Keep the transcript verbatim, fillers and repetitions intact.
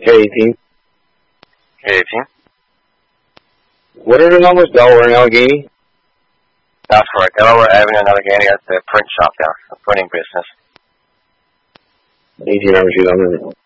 K eighteen. K eighteen. What are the numbers? Delaware and Allegheny? That's correct. Delaware Avenue and Allegheny at the print shop there, the printing business. eighteen hours, you don't know.